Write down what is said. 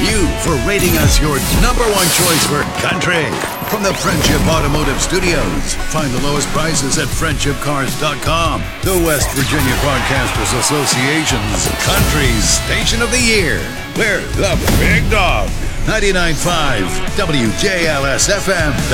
you for rating us your number one choice for country. From the Friendship Automotive Studios, find the lowest prices at friendshipcars.com. The West Virginia Broadcasters Association's Country Station of the Year. We're the Big Dog. 99.5 WJLS FM.